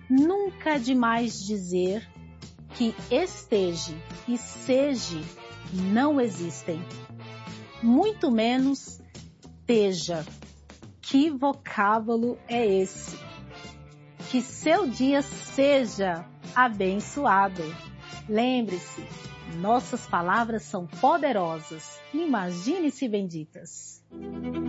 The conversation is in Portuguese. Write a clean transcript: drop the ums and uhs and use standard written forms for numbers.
Nunca é demais dizer que esteja e seja não existem. Muito menos teja. Que vocábulo é esse? Que seu dia seja abençoado. Lembre-se, nossas palavras são poderosas. Imagine-se benditas.